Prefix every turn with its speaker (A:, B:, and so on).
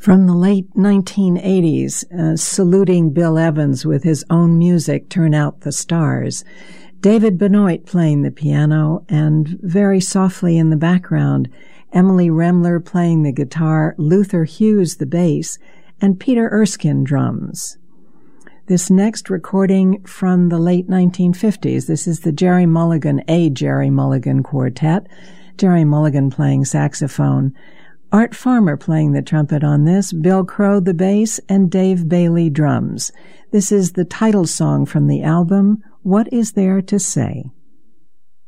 A: From the late 1980s, saluting Bill Evans with his own music, Turn Out the Stars. David Benoit playing the piano, and very softly in the background, Emily Remler playing the guitar, Luther Hughes the bass, and Peter Erskine drums. This next recording from the late 1950s, this is the Jerry Mulligan Quartet, Jerry Mulligan playing saxophone, Art Farmer playing the trumpet on this, Bill Crow the bass, and Dave Bailey drums. This is the title song from the album, What Is There to Say?